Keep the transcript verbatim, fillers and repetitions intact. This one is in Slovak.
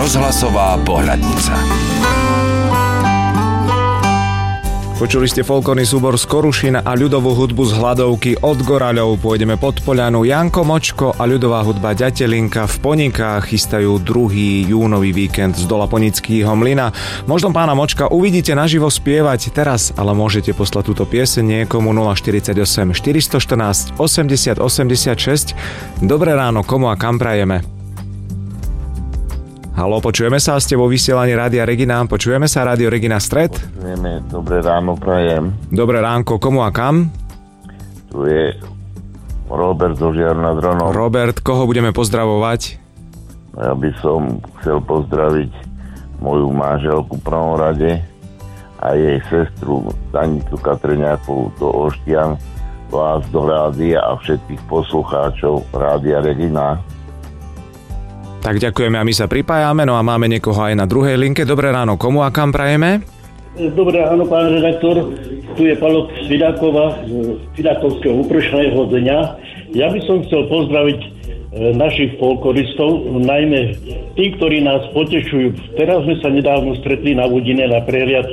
Rozhlasová pohľadnica. Počuli ste folklórny súbor z Korušín a ľudovú hudbu z Hladovky Od Goraľov. Pôjdeme pod Poľanu. Janko Močko a ľudová hudba Ďatelinka v Ponikách chystajú druhý júnový víkend z dola Ponického mlyna. Možno pána Močka uvidíte naživo spievať teraz, ale môžete poslať túto pieseň niekomu nula štyridsaťosem štyristoštrnásť osemdesiat osemdesiatšesť. Dobré ráno, komu a kam prajeme? Haló, počujeme sa, ste vo vysielaní Rádia Regina. Počujeme sa, Rádio Regina Stred? Počujeme, dobré ráno prajem. Dobré ránko, komu a kam? Tu je Robert zo Žiaru nad Hronom. Robert, koho budeme pozdravovať? Ja by som chcel pozdraviť moju manželku v prvom rade a jej sestru Danicu Katriňákovú do Oštian, vás do rádia a všetkých poslucháčov Rádia Regina. Tak ďakujeme a my sa pripájame, no a máme niekoho aj na druhej linke. Dobré ráno, komu a kam prajeme? Dobré ráno, pán redaktor. Tu je Palo z Fidákova, z Fidákovského upršného dňa. Ja by som chcel pozdraviť našich folkloristov, najmä tí, ktorí nás potešujú. Teraz sme sa nedávno stretli na Udine na prehliadke